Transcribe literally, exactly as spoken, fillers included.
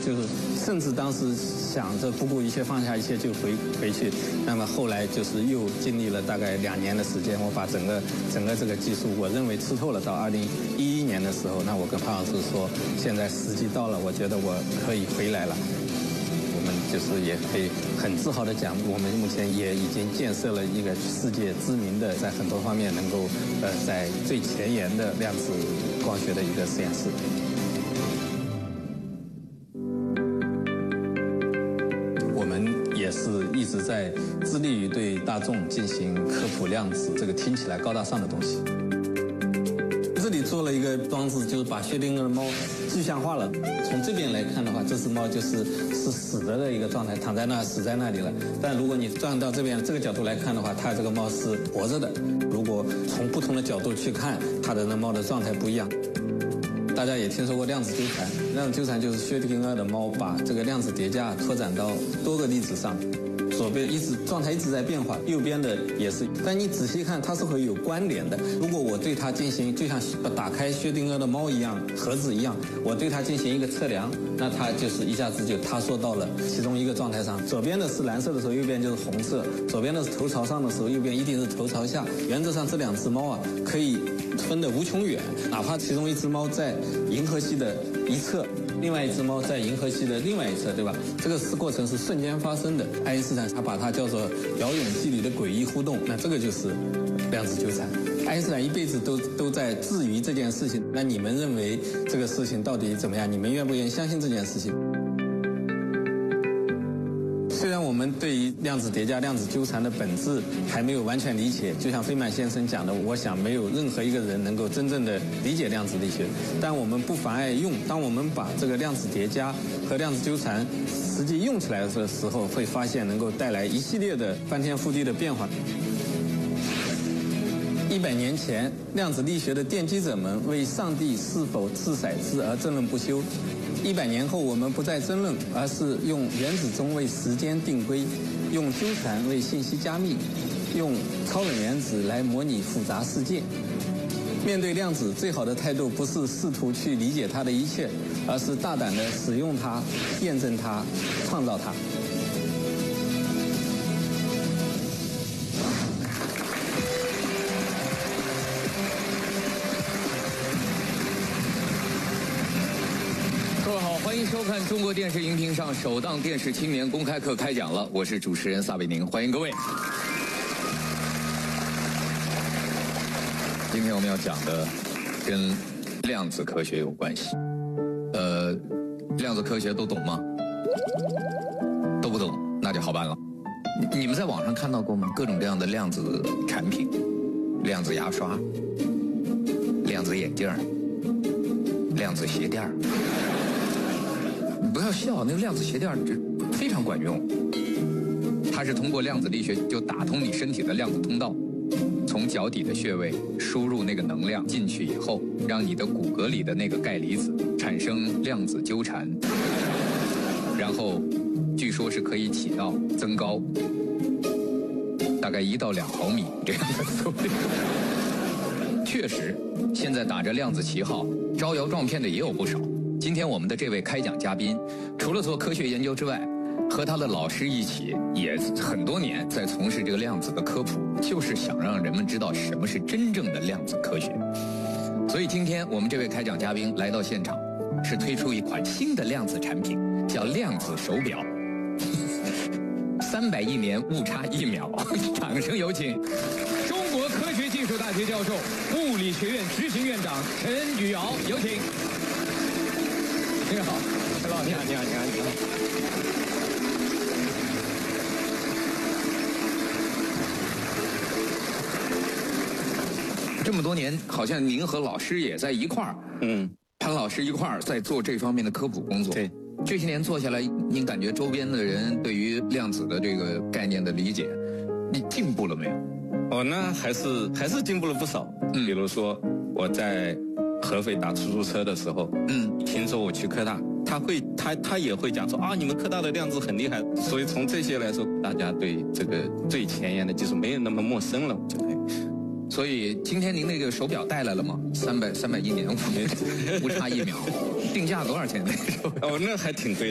就是甚至当时想着不顾一切放下一切就回回去，那么后来就是又经历了大概两年的时间，我把整个整个这个技术我认为吃透了。到二零一一年的时候，那我跟潘老师说，现在时机到了，我觉得我可以回来了。我们就是也可以很自豪地讲，我们目前也已经建设了一个世界知名的，在很多方面能够呃在最前沿的量子光学的一个实验室。我们也是一直在致力于对大众进行科普量子这个听起来高大上的东西。这里做了一个装置，就是把薛定谔的猫具象化了。从这边来看的话，这只猫就是是死着的一个状态，躺在那死在那里了。但如果你转到这边这个角度来看的话，它这个猫是活着的。如果从不同的角度去看，它的那猫的状态不一样。大家也听说过量子纠缠，量子纠缠就是薛定谔的猫把这个量子叠加拓展到多个粒子上。左边一直状态一直在变化，右边的也是，但你仔细看，它是会有关联的。如果我对它进行，就像打开薛定谔的猫一样，盒子一样，我对它进行一个测量，那它就是一下子就塌缩到了其中一个状态上。左边的是蓝色的时候，右边就是红色；左边的是头朝上的时候，右边一定是头朝下。原则上，这两只猫啊，可以分得无穷远，哪怕其中一只猫在银河系的一侧，另外一只猫在银河系的另外一侧，对吧？这个是过程是瞬间发生的。爱因斯坦他把它叫做遥远距离的诡异互动，那这个就是量子纠缠。爱因斯坦一辈子都都在质疑这件事情，那你们认为这个事情到底怎么样？你们愿不愿意相信这件事情？虽然我们对于量子叠加、量子纠缠的本质还没有完全理解，就像费曼先生讲的，我想没有任何一个人能够真正的理解量子力学，但我们不妨碍用。当我们把这个量子叠加和量子纠缠实际用起来的时候，会发现能够带来一系列的翻天覆地的变化。一百年前，量子力学的奠基者们为上帝是否掷骰子而争论不休。一百年后，我们不再争论，而是用原子钟为时间定规，用纠缠为信息加密，用超冷原子来模拟复杂世界。面对量子，最好的态度不是试图去理解它的一切，而是大胆地使用它、验证它、创造它。 欢迎收看中国电视荧屏上首档电视青年公开课开讲了，我是主持人撒贝宁，欢迎各位。今天我们要讲的跟量子科学有关系。呃，量子科学都懂吗？都不懂，那就好办了。你们在网上看到过吗？各种各样的量子产品，量子牙刷、量子眼镜、量子鞋垫。不要笑，那个量子鞋垫这非常管用。它是通过量子力学就打通你身体的量子通道，从脚底的穴位输入那个能量进去以后，让你的骨骼里的那个钙离子产生量子纠缠，然后据说是可以起到增高大概一到两毫米这样的速率。确实，现在打着量子旗号招摇撞骗的也有不少。今天我们的这位开讲嘉宾，除了做科学研究之外，和他的老师一起也很多年在从事这个量子的科普，就是想让人们知道什么是真正的量子科学。所以今天我们这位开讲嘉宾来到现场，是推出一款新的量子产品，叫量子手表。三百亿年误差一秒，掌声有请中国科学技术大学教授、物理学院执行院长陈宇尧，有请。你好，陈老师，你好，你好，你好，你好。这么多年，好像您和老师也在一块儿，嗯，潘老师一块儿在做这方面的科普工作。对，这些年做下来，您感觉周边的人对于量子的这个概念的理解，你进步了没有？ 我呢，还是还是进步了不少。嗯，比如说我在合肥打出租车的时候，嗯，听说我去科大，他会他他也会讲说啊，你们科大的量子很厉害。所以从这些来说，大家对这个最前沿的技术没有那么陌生了，我觉得。 所以今天您那个手表带来了吗？三百三百亿年误差一秒，定价多少钱那个手表？ 哦，那还挺贵的。